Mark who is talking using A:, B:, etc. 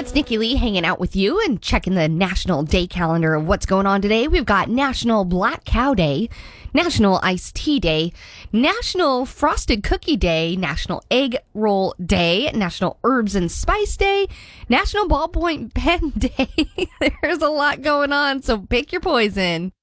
A: it's Nikki Lee hanging out with you and checking the national day calendar of what's going on today. We've got National Black Cow Day, National Iced Tea Day, National Frosted Cookie Day, National Egg Roll Day, National Herbs and Spice Day, National Ballpoint Pen Day. There's a lot going on, so pick your poison.